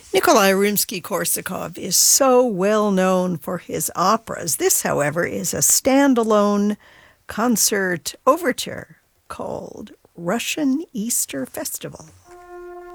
Nikolai Rimsky-Korsakov is so well known for his operas. This, however, is a standalone concert overture called Russian Easter Festival.